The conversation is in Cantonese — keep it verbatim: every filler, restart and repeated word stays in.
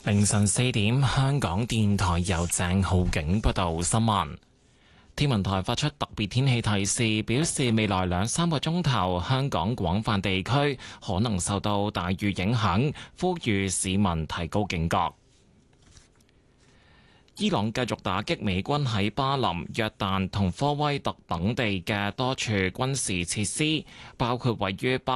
凌晨四點，香港電台由鄭浩景報道新聞。天文台發出特別天氣提示，表示未來兩三個鐘頭，香港廣泛地區可能受到大雨影響，呼籲市民提高警覺。伊朗繼續打擊美軍喺巴林、約旦同科威特等地嘅多處軍事設施，包括位於巴